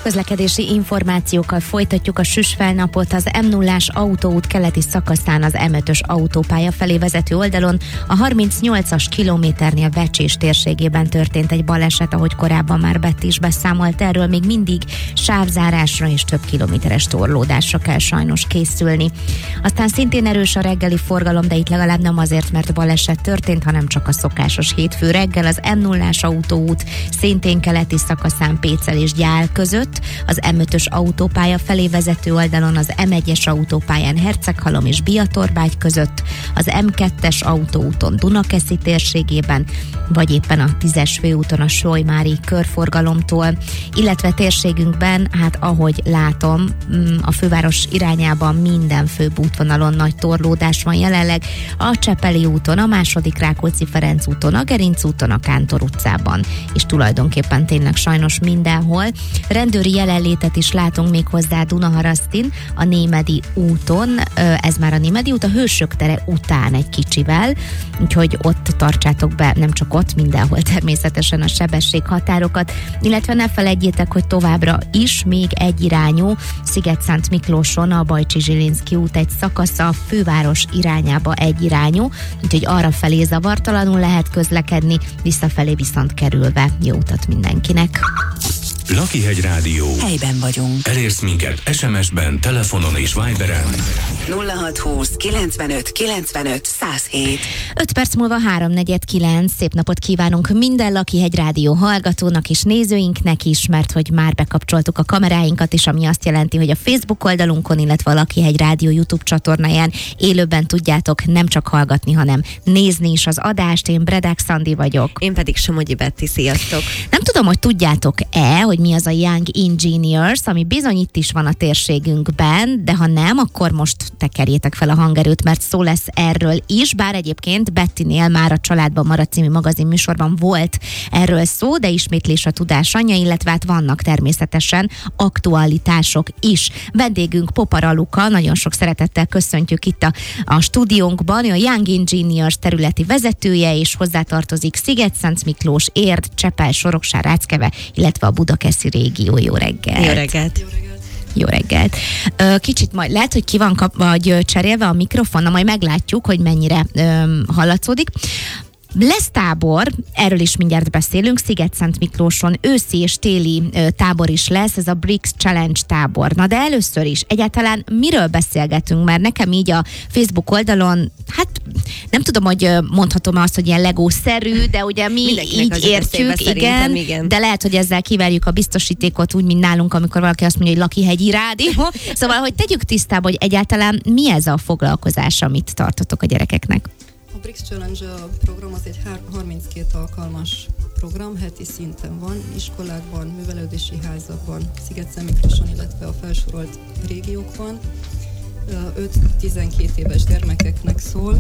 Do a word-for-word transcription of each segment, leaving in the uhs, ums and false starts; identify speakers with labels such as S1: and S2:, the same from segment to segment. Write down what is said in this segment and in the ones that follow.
S1: Közlekedési információkkal folytatjuk a süsfelnapot. Az em nullás autóút keleti szakaszán az em ötös autópálya felé vezető oldalon a harmincnyolcas kilométernél Becsés térségében történt egy baleset, ahogy korábban már Betty is beszámolt erről, még mindig sávzárásra és több kilométeres torlódásra kell sajnos készülni. Aztán szintén erős a reggeli forgalom, de itt legalább nem azért, mert baleset történt, hanem csak a szokásos hétfő reggel. Az em nullás autóút szintén keleti szakaszán Pécel és Gyál között, az em ötös autópálya felé vezető oldalon az em egyes autópályán Herceghalom és Biatorbágy között, az em kettes autóúton Dunakeszi térségében, vagy éppen a tízes főúton a Solymári körforgalomtól, illetve térségünkben, hát ahogy látom, a főváros irányában minden főbb útvonalon nagy torlódás van jelenleg, a Csepeli úton, a második Rákóczi-Ferenc úton, a Gerinc úton, a Kántor utcában, és tulajdonképpen tényleg sajnos mindenhol. Rendőri jelenlétet is látunk még hozzá Dunaharasztin, a Némedi úton, ez már a Némedi út, a Hősök tere után egy kicsivel, úgyhogy ott tartsátok be, nem csak ott, mindenhol természetesen a sebességhatárokat, illetve ne felejtjétek, hogy továbbra is még egyirányú Sziget-Szent Miklóson a Bajcsi-Zsilinszky út egy szakasza, a főváros irányába egyirányú, úgyhogy arra felé zavartalanul lehet közlekedni, visszafelé viszont kerülve. Jó utat mindenkinek!
S2: Lakihegy Rádió.
S3: Helyben vagyunk.
S2: Elérsz minket es em es-ben, telefonon és Viberen.
S3: nulla hat húsz kilencvenöt kilencvenöt száz hét.
S1: öt perc múlva háromnegyed kilenc. Szép napot kívánunk minden Lakihegy Rádió hallgatónak és nézőinknek is, mert hogy már bekapcsoltuk a kameráinkat is, ami azt jelenti, hogy a Facebook oldalunkon, illetve a Lakihegy Rádió YouTube csatornáján élőben tudjátok nem csak hallgatni, hanem nézni is az adást. Én Bredák Szandi vagyok.
S4: Én pedig Somogyi Betty, sziasztok!
S1: Nem tudom, hogy tudjátok-e, hogy mi az a Young Engineers, ami bizony itt is van a térségünkben, de ha nem, akkor most tekerjétek fel a hangerőt, mert szó lesz erről is, bár egyébként Bettynél már a Családban Marad című magazin műsorban volt erről szó, de ismétlés a tudás anyja, illetve hát vannak természetesen aktualitások is. Vendégünk Popara Luka, nagyon sok szeretettel köszöntjük itt a, a stúdiónkban, a Young Engineers területi vezetője, és hozzátartozik Sziget-Szent Miklós, Érd, Csepel, Soroksár, Ráckeve, illetve a Budakeszi régió. Jó reggelt!
S4: Jó reggelt!
S1: Jó reggelt! Kicsit majd lehet, hogy ki van kap, vagy cserélve a mikrofon, na majd meglátjuk, hogy mennyire öm, hallatszódik. Lesz tábor, erről is mindjárt beszélünk, Sziget-Szent Miklóson őszi és téli ö, tábor is lesz, ez a Bricks Challenge tábor. Na de először is, egyáltalán miről beszélgetünk, mert nekem így a Facebook oldalon, hát nem tudom, hogy mondhatom azt, hogy ilyen legószerű, de ugye mi így értjük, igen, igen, de lehet, hogy ezzel kiverjük a biztosítékot úgy, mint nálunk, amikor valaki azt mondja, hogy Lakihegyi Rádió. Szóval, hogy tegyük tisztába, hogy egyáltalán mi ez a foglalkozás, amit tartotok a gyerekeknek.
S5: A Bricks Challenge program az egy harminckét alkalmas program, heti szinten van, iskolákban, művelődési házakban, Sziget-Szent Miklóson, illetve a felsorolt régiókban. öt-tizenkét éves gyermekeknek szól.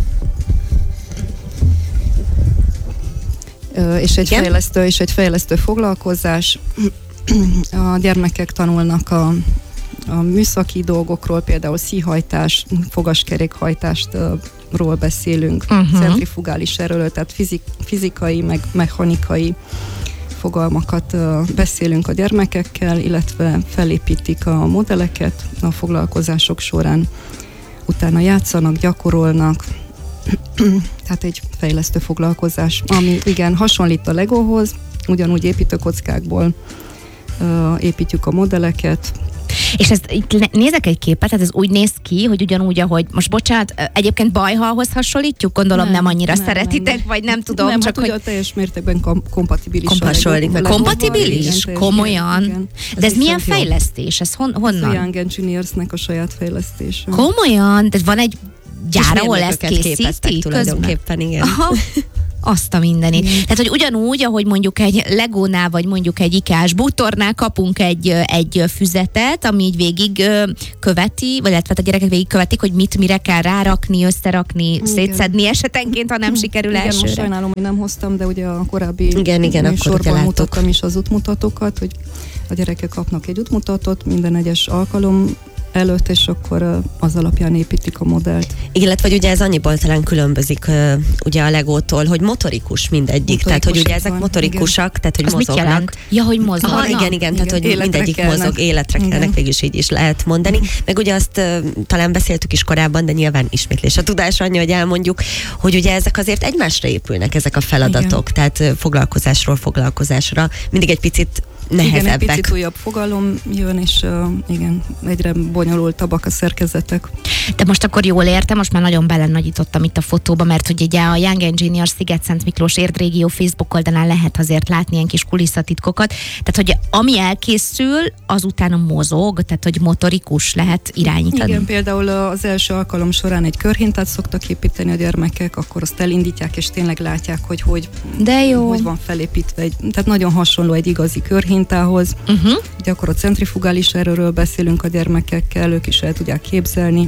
S5: És egy, fejlesztő, és egy fejlesztő foglalkozás. A gyermekek tanulnak a, a műszaki dolgokról, például szíhajtás, fogaskerékhajtástról beszélünk, uh-huh. centrifugális erőről, tehát fizik, fizikai, meg mechanikai fogalmakat uh, beszélünk a gyermekekkel, illetve felépítik a modelleket a foglalkozások során, utána játszanak, gyakorolnak, tehát egy fejlesztő foglalkozás, ami igen, hasonlít a Legóhoz, ugyanúgy építőkockákból uh, építjük a modelleket.
S1: És ezt nézek egy képet, tehát ez úgy néz ki, hogy ugyanúgy, ahogy, most bocsánat, egyébként bajhalhoz hasonlítjuk, gondolom nem, nem annyira nem, szeretitek, nem, vagy nem tudom.
S5: Nem,
S1: csak
S5: hát
S1: hogy...
S5: teljes mértékben kom- kompatibilis.
S1: Kompatibilis? Kompatibilis? Komolyan? Igen. De ez, ez milyen fejlesztés? Ez hon, honnan?
S5: Ez a Young Engineersnek a saját fejlesztése.
S1: Komolyan? De van egy gyár, ahol ezt készítik?
S4: Tulajdonképpen, igen.
S1: Aha. Azt a mindenit. Mm. Tehát, hogy ugyanúgy, ahogy mondjuk egy Legónál, vagy mondjuk egy ikás bútornál kapunk egy, egy füzetet, ami így végig követi, vagy illetve a gyerekek végig követik, hogy mit mire kell rárakni, összerakni, igen. szétszedni esetenként, ha nem sikerül
S5: igen,
S1: elsőre.
S5: Most sajnálom, hogy nem hoztam, de ugye a korábbi
S4: igen, igen,
S5: műsorban mutattam is az útmutatókat, hogy a gyerekek kapnak egy útmutatót minden egyes alkalom előtt, és akkor az alapján építik a modellt.
S4: Illetve, hogy ugye ez annyiból talán különbözik ugye a Legótól, hogy motorikus mindegyik. Motorikus, tehát, hogy ugye ezek van, motorikusak, igen. Tehát, hogy
S1: az
S4: mozognak.
S1: Mit jelent? Ja, hogy mozognak.
S4: Aha, igen, igen, tehát, hogy életre mindegyik kelnek. Mozog, életre kelnek, végülis így is lehet mondani. Meg ugye azt uh, talán beszéltük is korábban, de nyilván ismétlés a tudás annyi, hogy elmondjuk, hogy ugye ezek azért egymásra épülnek, ezek a feladatok. Igen. Tehát uh, foglalkozásról foglalkozásra. Mindig egy picit nehezebbek.
S5: Igen, egy picit újabb fogalom jön, és uh, igen, egyre bonyolultabbak a szerkezetek.
S1: De most akkor jól értem, most már nagyon belenagyítottam itt a fotóba, mert hogy ugye a Young Engineers Sziget-Szent Miklós Érdrégió Facebook oldalán lehet azért látni ilyen kis kulisszatitkokat. Tehát, hogy ami elkészül, azután mozog, tehát, hogy motorikus lehet irányítani.
S5: Igen, például az első alkalom során egy körhintát szoktak építeni a gyermekek, akkor azt elindítják, és tényleg látják, hogy hogy,
S1: De jó.
S5: hogy van felépítve. Egy, tehát nagyon hasonló egy igazi körhintához. Uh-huh. Ugye akkor a centrifugális erőről beszélünk a gyermekekkel, ők is el tudják képzelni.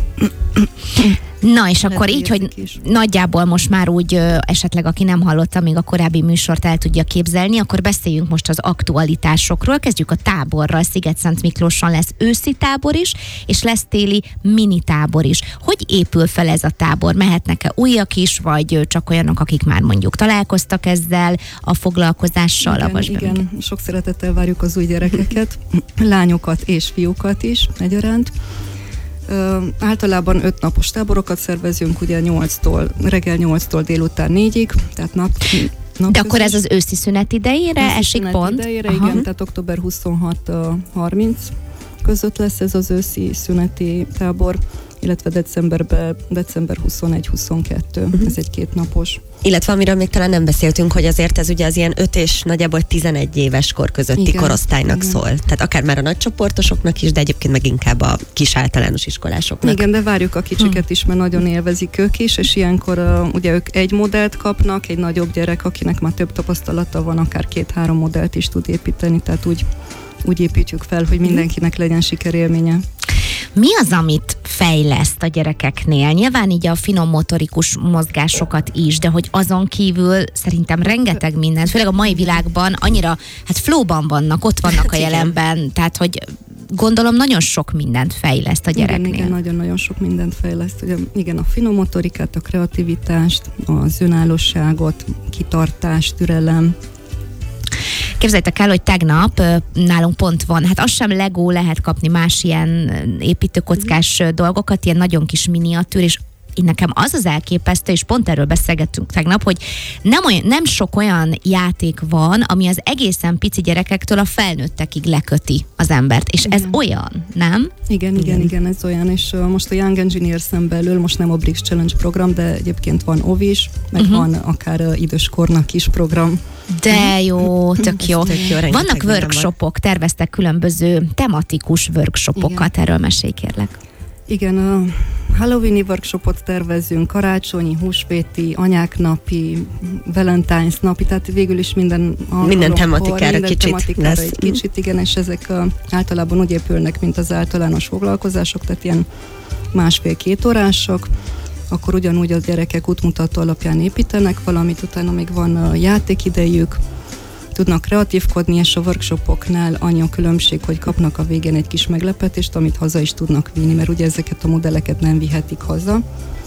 S1: Na, és akkor így, hogy is. Nagyjából most már úgy ö, esetleg, aki nem hallotta még a korábbi műsort, el tudja képzelni, akkor beszéljünk most az aktualitásokról. Kezdjük a táborral. Sziget-Szent Miklóson lesz őszi tábor is, és lesz téli mini tábor is. Hogy épül fel ez a tábor? Mehetnek-e újak is, vagy csak olyanok, akik már mondjuk találkoztak ezzel a foglalkozással?
S5: Igen, igen. Sok szeretettel várjuk az új gyerekeket, lányokat és fiúkat is egyaránt. Uh, általában öt napos táborokat szervezünk, ugye nyolctól, reggel nyolctól délután négyig, tehát nap, nap
S1: De akkor ez az őszi szünet idejére őszi esik szünet pont?
S5: idejére, igen, tehát október huszonhat harminc között lesz ez az őszi szüneti tábor, illetve decemberben, december huszonegy huszonkettő, uh-huh. ez egy kétnapos.
S4: Illetve amiről még talán nem beszéltünk, hogy azért ez ugye az ilyen öt és nagyjából tizenegy éves kor közötti igen, korosztálynak igen. szól. Tehát akár már a nagycsoportosoknak is, de egyébként meg inkább a kis általános iskolásoknak.
S5: Igen, de várjuk a kicsiket is, mert nagyon élvezik ők is, és ilyenkor uh, ugye ők egy modellt kapnak, egy nagyobb gyerek, akinek már több tapasztalata van, akár két-három modellt is tud építeni, tehát úgy, úgy építjük fel, hogy mindenkinek legyen sikerélménye.
S1: Mi az, amit fejleszt a gyerekeknél? Nyilván így a finom motorikus mozgásokat is, de hogy azon kívül szerintem rengeteg minden, főleg a mai világban annyira, hát flowban vannak, ott vannak a jelenben, tehát hogy gondolom nagyon sok mindent fejleszt a gyereknél.
S5: Igen, igen, nagyon-nagyon sok mindent fejleszt. Ugye, igen, a finom motorikát, a kreativitást, az önállóságot, kitartást, türelem.
S1: Képzeljétek el, hogy tegnap nálunk pont van, hát az sem Lego, lehet kapni más ilyen építőkockás mm. dolgokat, ilyen nagyon kis miniatűr, és én nekem az az elképesztő, és pont erről beszélgettünk tegnap, hogy nem, olyan, nem sok olyan játék van, ami az egészen pici gyerekektől a felnőttekig leköti az embert, és igen. ez olyan, nem?
S5: Igen, igen, igen, igen, ez olyan, és uh, most a Young Engineers-en belül, most nem a Brix Challenge program, de egyébként van o vé is, meg uh-huh. van akár uh, időskornak is program.
S1: De jó, tök jó.
S4: Tök jó.
S1: Vannak workshopok, terveztek különböző tematikus workshopokat, igen. erről mesélj kérlek.
S5: Igen, a Halloweeni workshopot tervezünk, karácsonyi, húsvéti, anyák napi, Valentine's napi, tehát végül is minden
S4: minden tematikára minden kicsit
S5: tematikára
S4: lesz.
S5: egy kicsit, igen, és ezek a, általában úgy épülnek, mint az általános foglalkozások, tehát ilyen másfél-két órások, akkor ugyanúgy a gyerekek útmutató alapján építenek valamit, utána még van a játékidejük, tudnak kreatívkodni, és a workshopoknál annyi a különbség, hogy kapnak a végén egy kis meglepetést, amit haza is tudnak vinni, mert ugye ezeket a modelleket nem vihetik haza.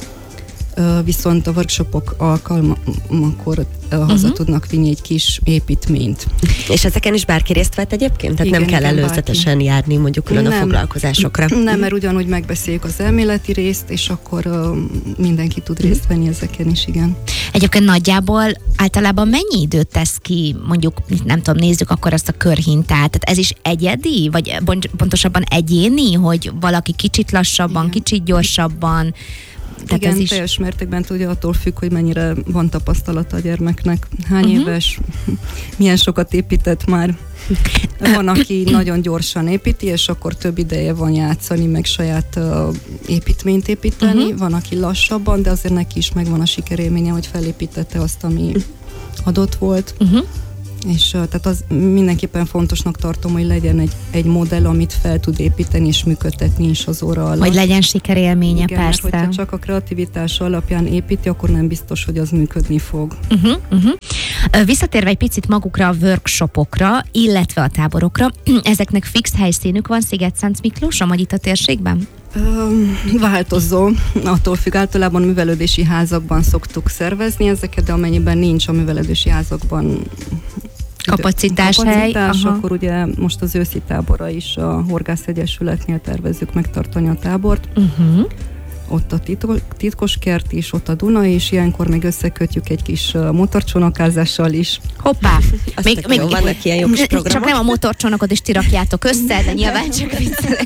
S5: Viszont a workshopok alkalmakor uh, haza uh-huh. tudnak vinni egy kis építményt.
S4: És ezeken is bárki részt vett egyébként? Tehát igen, nem kell igen, előzetesen bárki. járni mondjuk külön nem, a foglalkozásokra?
S5: Nem, mert ugyanúgy megbeszéljük az elméleti részt, és akkor uh, mindenki tud részt venni ezeken is, igen.
S1: Egyébként nagyjából általában mennyi időt tesz ki, mondjuk, nem tudom, nézzük akkor azt a körhintát, tehát ez is egyedi, vagy pontosabban egyéni, hogy valaki kicsit lassabban, igen. kicsit gyorsabban. Tehát
S5: igen,
S1: ez is...
S5: teljes mértékben tudja, attól függ, hogy mennyire van tapasztalata a gyermeknek. Hány uh-huh. éves, milyen sokat épített már. Van, aki nagyon gyorsan építi, és akkor több ideje van játszani, meg saját uh, építményt építeni. Uh-huh. Van, aki lassabban, de azért neki is megvan a sikerélménye, hogy felépítette azt, ami adott volt. Uh-huh. És tehát az mindenképpen fontosnak tartom, hogy legyen egy, egy modell, amit fel tud építeni és működtetni is az óra alatt.
S1: Hogy legyen sikerélménye,
S5: igen,
S1: persze.
S5: mert hogyha csak a kreativitás alapján építi, akkor nem biztos, hogy az működni fog.
S1: Uh-huh, uh-huh. Visszatérve egy picit magukra a workshopokra, illetve a táborokra, ezeknek fix helyszínük van Sziget-Szent Miklóson, vagy itt a térségben?
S5: Változó, attól függ, általában művelődési házakban szoktuk szervezni ezeket, de amennyiben nincs a művelődési házakban
S1: kapacitás,
S5: kapacitás akkor ugye most az őszi táborra is a Horgász Egyesületnél tervezzük megtartani a tábort. Uh-huh. Ott a titkos kert is, ott a Duna is, ilyenkor még összekötjük egy kis motorcsónakázással is.
S1: Hoppá!
S4: Még, még jó, vannak ilyen jobb programok.
S1: Csak nem a motorcsónakot is ti rakjátok össze, de nyilván csak viccelek.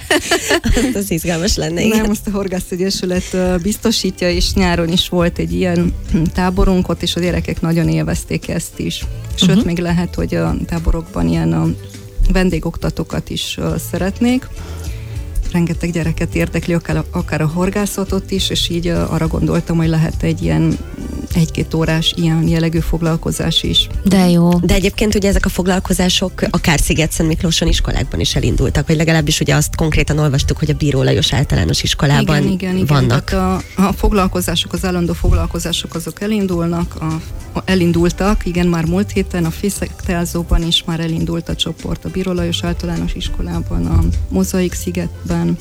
S4: Az izgalmas lenne, igen.
S5: Nem, azt a Horgász Egyesület biztosítja, és nyáron is volt egy ilyen táborunk ott, és a gyerekek nagyon élvezték ezt is. Sőt, uh-huh. még lehet, hogy a táborokban ilyen a vendégoktatókat is szeretnék. Rengeteg gyereket érdekli, akár a, akár a horgászatot is, és így uh, arra gondoltam, hogy lehet egy ilyen egy-két órás ilyen jellegű foglalkozás is.
S1: De jó.
S4: De egyébként ugye ezek a foglalkozások akár Sziget-Szent Miklóson iskolákban is elindultak, vagy legalábbis ugye azt konkrétan olvastuk, hogy a Bíró Lajos általános iskolában
S5: igen, igen, igen.
S4: vannak.
S5: A, a foglalkozások, az állandó foglalkozások azok elindulnak, a, a, elindultak, igen, már múlt héten a Fészektelzóban is már elindult a csoport, a Bíró Lajos általános iskolában, a Mozaik szigetben,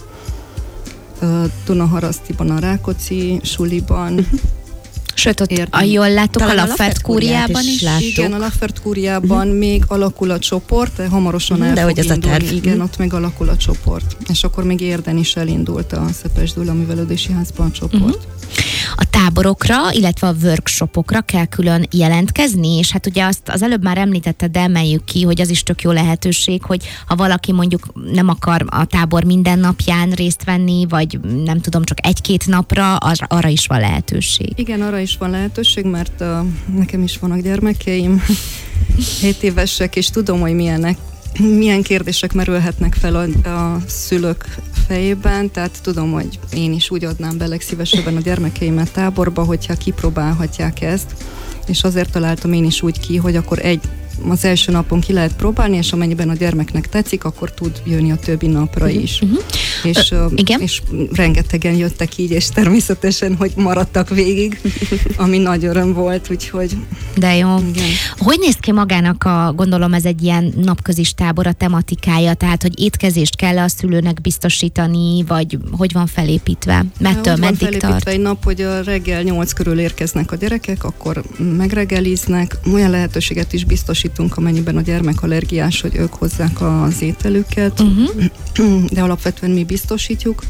S5: a Dunaharasztiban, a Rákóczi suliban. Uh-huh.
S1: Sőt, ott
S5: Értem.
S1: a jól láttuk,
S4: talán
S1: a Laffert kúriában is.
S4: Láttuk.
S5: Igen, a Laffert kúriában uh-huh. még alakul a csoport, de hamarosan el
S4: de
S5: fog
S4: hogy ez
S5: indulni.
S4: a terv.
S5: Igen, ott még alakul a csoport. És akkor még Érden is elindult a Szepes Gyula Művelődési Házban a csoport. Uh-huh.
S1: A táborokra, illetve a workshopokra kell külön jelentkezni, és hát ugye azt az előbb már említetted, de emeljük ki, hogy az is tök jó lehetőség, hogy ha valaki mondjuk nem akar a tábor minden napján részt venni, vagy nem tudom, csak egy-két napra, az, arra is van lehetőség.
S5: Igen, arra is van lehetőség, mert uh, nekem is vannak gyermekeim, hét évesek, és tudom, hogy milyenek, milyen kérdések merülhetnek fel a, a szülők fejében, tehát tudom, hogy én is úgy adnám be legszívesebben a gyermekeimet táborba, hogyha kipróbálhatják ezt, és azért találtam én is úgy ki, hogy akkor egy az első napon ki lehet próbálni, és amennyiben a gyermeknek tetszik, akkor tud jönni a többi napra uh-huh. is. Uh-huh. És, uh, igen? és rengetegen jöttek így, és természetesen, hogy maradtak végig, ami nagy öröm volt, úgyhogy...
S1: De jó.
S5: Igen.
S1: Hogy néz ki magának a, gondolom ez egy ilyen napközis tábor, a tematikája, tehát hogy étkezést kell a szülőnek biztosítani, vagy hogy van felépítve? Mettől meddig tart? Úgy van felépítve
S5: egy nap, hogy a reggel nyolc körül érkeznek a gyerekek, akkor megreggeliznek, olyan lehetőséget is biztosítunk, amennyiben a gyermek allergiás, hogy ők hozzák az ételüket, uh-huh. de alapvetően mi biztosítjuk.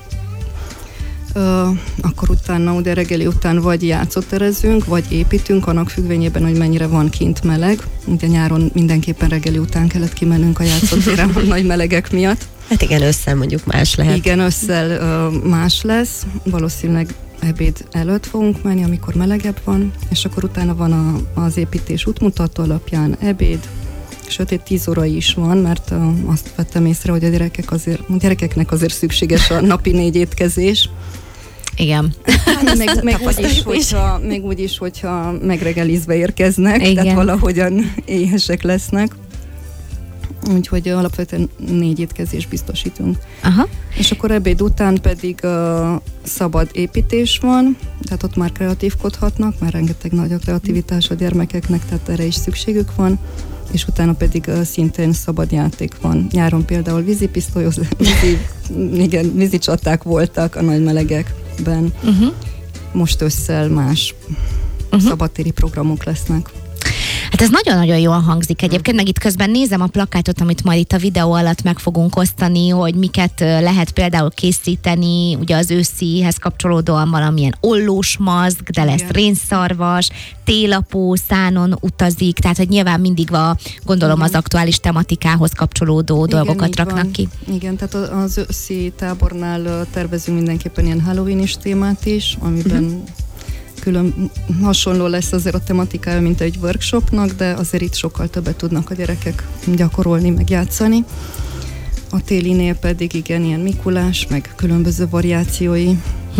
S5: Uh, akkor utána, ugye reggeli után vagy játszóterezünk, vagy építünk, annak függvényében, hogy mennyire van kint meleg. Ugye nyáron mindenképpen reggeli után kellett kimennünk a játszótérre a nagy melegek miatt.
S4: Hát igen, ősszel mondjuk más lehet.
S5: Igen, ősszel uh, más lesz. Valószínűleg ebéd előtt fogunk menni, amikor melegebb van, és akkor utána van a, az építés útmutató alapján ebéd, sötét tíz óra is van, mert uh, azt vettem észre, hogy a gyerekek azért, a gyerekeknek azért szükséges a napi négy étkezés.
S1: Igen.
S5: Hát, meg, meg, úgy is, hogyha, meg úgy is, hogyha megregelizve érkeznek, igen. Tehát valahogyan éhesek lesznek. Úgyhogy alapvetően négy étkezést biztosítunk.
S1: Aha.
S5: És akkor ebéd után pedig uh, szabad építés van, tehát ott már kreatívkodhatnak, mert rengeteg nagy a kreativitás a gyermekeknek, tehát erre is szükségük van, és utána pedig uh, szintén szabad játék van. Nyáron például vízipisztolyoz, vízi, igen, vízicsaták voltak a nagy melegekben. Uh-huh. Most ősszel más uh-huh. szabadtéri programok lesznek.
S1: Hát ez nagyon-nagyon jól hangzik egyébként, meg itt közben nézem a plakátot, amit majd itt a videó alatt meg fogunk osztani, hogy miket lehet például készíteni, ugye az őszihez kapcsolódóan valamilyen ollós mazg, de lesz rénszarvas, télapó, szánon utazik, tehát hogy nyilván mindig a, gondolom az aktuális tematikához kapcsolódó igen, dolgokat raknak van. Ki.
S5: Igen, tehát az őszi tábornál tervezünk mindenképpen ilyen Halloween-is témát is, amiben uh-huh. külön hasonló lesz azért a tematikája, mint egy workshopnak, de azért itt sokkal többet tudnak a gyerekek gyakorolni, meg játszani. A télinél pedig igen, ilyen Mikulás, meg különböző variációi. Hmm.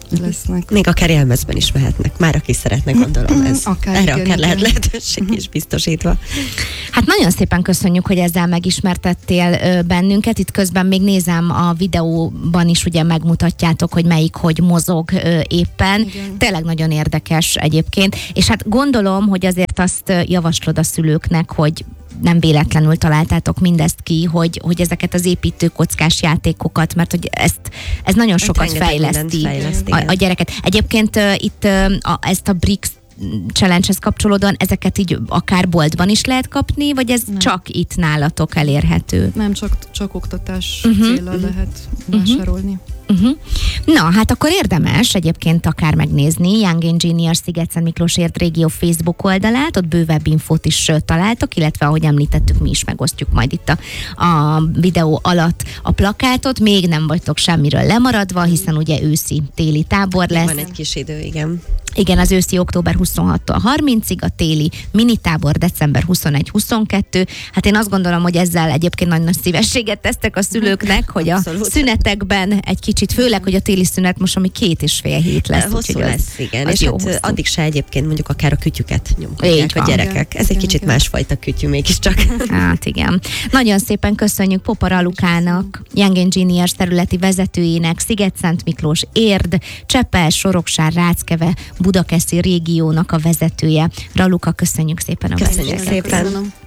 S5: lesznek.
S4: Még akár jelmezben is mehetnek, már aki szeretne, gondolom ez.
S5: Akár,
S4: Erre
S5: igen,
S4: akár lehet
S5: igen.
S4: lehetőség is biztosítva.
S1: Hát nagyon szépen köszönjük, hogy ezzel megismertettél ö, bennünket. Itt közben még nézem a videóban is, ugye megmutatjátok, hogy melyik hogy mozog ö, éppen.
S5: Igen.
S1: Tényleg nagyon érdekes egyébként. És hát gondolom, hogy azért azt ö, javaslod a szülőknek, hogy nem véletlenül találtátok mindezt ki, hogy, hogy ezeket az építőkockás játékokat, mert hogy ezt, ez nagyon sokat fejleszti,
S4: fejleszti
S1: a, a gyereket. Egyébként uh, itt uh, a, ezt a BRICS Challenge-hez kapcsolódóan ezeket így akár boltban is lehet kapni, vagy ez
S5: Nem.
S1: csak itt nálatok elérhető?
S5: Nem, csak, csak oktatás
S1: Uh-huh.
S5: céllal lehet vásárolni.
S1: Uh-huh. Na, hát akkor érdemes egyébként akár megnézni Young Engineers Sziget-Szent Miklósért régió Facebook oldalát, ott bővebb infót is ö, találtok, illetve ahogy említettük, mi is megosztjuk majd itt a, a videó alatt a plakátot. Még nem vagytok semmiről lemaradva, hiszen ugye őszi téli tábor lesz.
S4: Van egy kis idő, igen.
S1: Igen, az őszi október huszonhattól harmincig, a téli minitábor december huszonegy-huszonkettő. Hát én azt gondolom, hogy ezzel egyébként nagy nagy szívességet tesztek a szülőknek, hogy a
S4: Abszolút.
S1: szünetekben egy kicsit, főleg, hogy a téli szünet most, ami két és fél hét lesz.
S4: Hosszú
S1: úgyhogy az-
S4: lesz, igen.
S1: az
S4: És
S1: jó
S4: hát
S1: hosszú.
S4: addig se egyébként mondjuk akár a kütyüket
S1: Így
S4: nyomkodják a
S1: van.
S4: gyerekek. Ez egy
S5: Igen,
S4: kicsit
S5: igen.
S4: másfajta kütyű mégiscsak.
S1: Hát igen. Nagyon szépen köszönjük Popar Alukának, Young Engineers területi vezetőjének, Sziget-Szent Miklós, Érd, Csepel, Soroksár, Ráckeve, Budakeszi régiónak a vezetője. Raluka, köszönjük szépen a
S4: Köszönjük
S1: beszélgetést.
S4: szépen.
S5: Köszönöm.